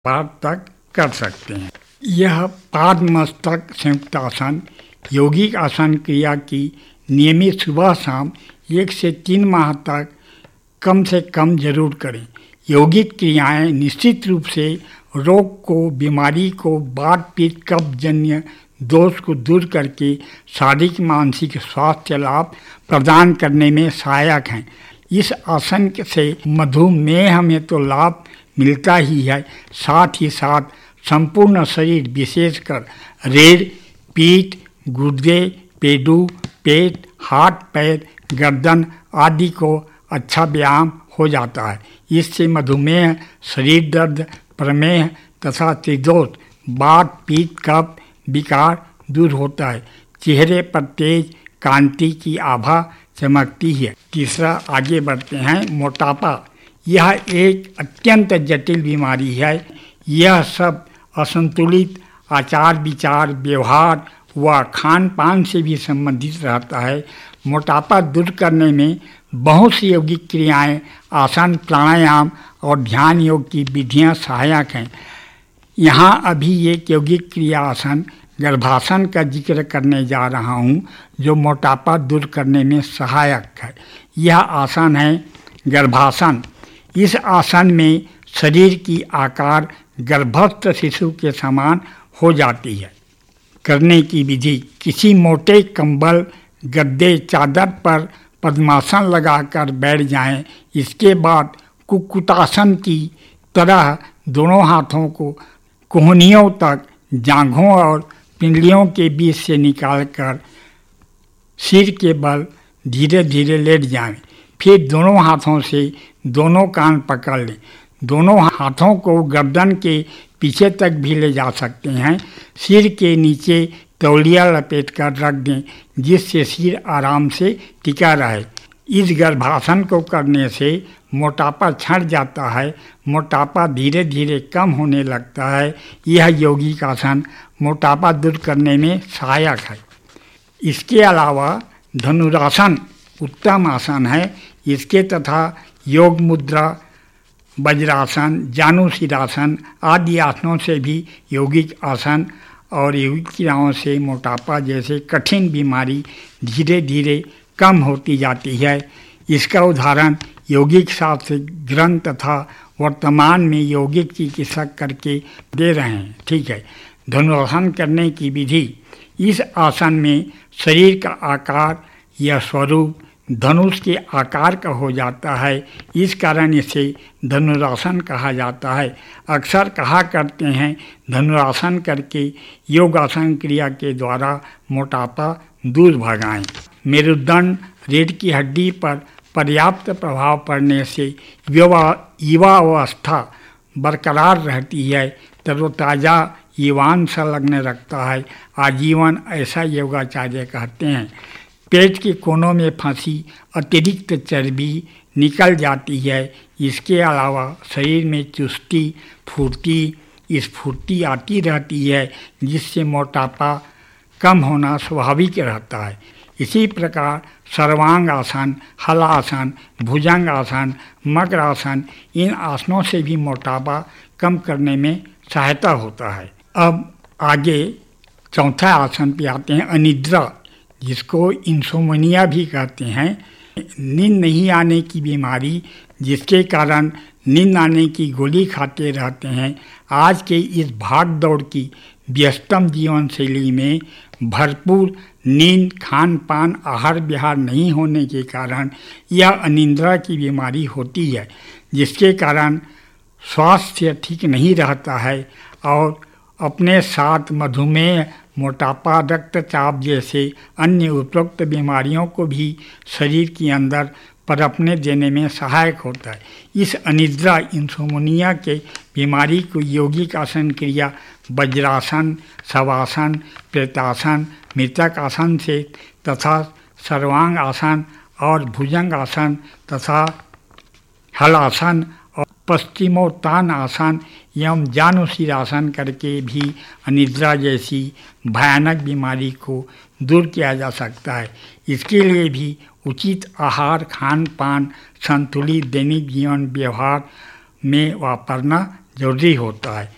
बार तक कर सकते हैं। यह पादमस्तक संयुक्तासन यौगिक आसन क्रिया की नियमित सुबह शाम 1 से 3 माह तक कम से कम जरूर करें। यौगिक क्रियाएं निश्चित रूप से रोग को, बीमारी को, वात पित्त कफ जन्य दोष को दूर करके शारीरिक मानसिक स्वास्थ्य लाभ प्रदान करने में सहायक हैं। इस आसन से मधुमेह में तो लाभ मिलता ही है, साथ ही साथ संपूर्ण शरीर विशेषकर रीढ़, पीठ, गुर्दे, पेडू, पेट, हाथ पैर, गर्दन आदि को अच्छा व्यायाम हो जाता है। इससे मधुमेह, शरीर दर्द, प्रमेह तथा त्रिदोष, वात पित्त कफ विकार दूर होता है। चेहरे पर तेज कांति की आभा चमकती है। तीसरा, आगे बढ़ते हैं। मोटापा यह एक अत्यंत जटिल बीमारी है। यह सब असंतुलित आचार विचार, व्यवहार व खान पान से भी संबंधित रहता है। मोटापा दूर करने में बहुत सी यौगिक क्रियाएं, आसन, प्राणायाम और ध्यान योग की विधियां सहायक हैं। यहाँ अभी एक यौगिक क्रिया आसन गर्भासन का जिक्र करने जा रहा हूँ, जो मोटापा दूर करने में सहायक है। यह आसन है गर्भासन। इस आसन में शरीर की आकार गर्भस्थ शिशु के समान हो जाती है। करने की विधि: किसी मोटे कंबल, गद्दे, चादर पर पद्मासन लगाकर बैठ जाएं। इसके बाद कुक्कुटासन की तरह दोनों हाथों को कोहनियों तक जांघों और पिंडलियों के बीच से निकालकर सिर के बल धीरे धीरे लेट जाएं। फिर दोनों हाथों से दोनों कान पकड़ लें। दोनों हाथों को गर्दन के पीछे तक भी ले जा सकते हैं। सिर के नीचे तौलिया लपेट कर रख दें, जिससे सिर आराम से टिका रहे। इस गर्भासन को करने से मोटापा छंट जाता है, मोटापा धीरे धीरे कम होने लगता है। यह यौगिक आसन मोटापा दूर करने में सहायक है। इसके अलावा धनुरासन उत्तम आसन है। इसके तथा योग मुद्रा, वज्रासन, जानुशिरासन आदि आसनों से भी यौगिक आसन और यौगिक क्रियाओं से मोटापा जैसे कठिन बीमारी धीरे धीरे कम होती जाती है। इसका उदाहरण यौगिक शास्त्र ग्रंथ तथा वर्तमान में यौगिक चिकित्सक करके दे रहे हैं। ठीक है। धनुरासन करने की विधि: इस आसन में शरीर का आकार या स्वरूप धनुष के आकार का हो जाता है। इस कारण इसे धनुरासन कहा जाता है। अक्सर कहा करते हैं, धनुरासन करके योगासन क्रिया के द्वारा मोटापा दूर भगाएं। मेरुदंड, रीढ़ की हड्डी पर पर्याप्त प्रभाव पड़ने से युवावस्था बरकरार रहती है, तरोताज़ा युवान सा लगने लगता है। आजीवन ऐसा योगाचार्य कहते हैं। पेट के कोनों में फंसी अतिरिक्त चर्बी निकल जाती है। इसके अलावा शरीर में चुस्ती, स्फूर्ति आती रहती है, जिससे मोटापा कम होना स्वाभाविक रहता है। इसी प्रकार सर्वांग आसन, हलासन, भुजंग आसन, मकर आसन, इन आसनों से भी मोटापा कम करने में सहायता होता है। अब आगे चौथा आसन पे आते हैं, अनिद्रा, जिसको इंसोमनिया भी कहते हैं। नींद नहीं आने की बीमारी, जिसके कारण नींद आने की गोली खाते रहते हैं। आज के इस भाग दौड़ की व्यस्तम जीवन शैली में भरपूर नींद, खान पान, आहार विहार नहीं होने के कारण यह अनिद्रा की बीमारी होती है, जिसके कारण स्वास्थ्य ठीक नहीं रहता है और अपने साथ मधुमेह, मोटापा, रक्तचाप जैसे अन्य उपरोक्त बीमारियों को भी शरीर के अंदर पनपने देने में सहायक होता है। इस अनिद्रा इंसोमनिया के बीमारी को यौगिक आसन क्रिया वज्रासन, शवासन, प्रेतासन, मृतक आसन से तथा सर्वांग आसन और भुजंग आसन तथा हलासन और पश्चिमोत्तान आसन एवं जानुशिरासन करके भी अनिद्रा जैसी भयानक बीमारी को दूर किया जा सकता है। इसके लिए भी उचित आहार, खान पान, संतुलित दैनिक जीवन व्यवहार में वापरना जरूरी होता है।